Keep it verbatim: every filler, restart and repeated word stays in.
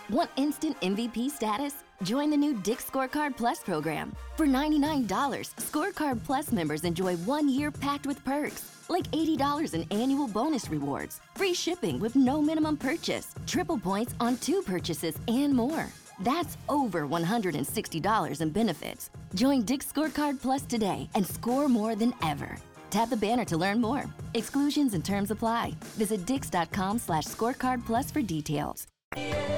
Want instant M V P status? Join the new Dick's Scorecard Plus program. For ninety-nine dollars, Scorecard Plus members enjoy one year packed with perks, like eighty dollars in annual bonus rewards, free shipping with no minimum purchase, triple points on two purchases, and more. That's over one hundred sixty dollars in benefits. Join Dick's Scorecard Plus today and score more than ever. Tap the banner to learn more. Exclusions and terms apply. Visit dix.com slash scorecard plus for details. Yeah.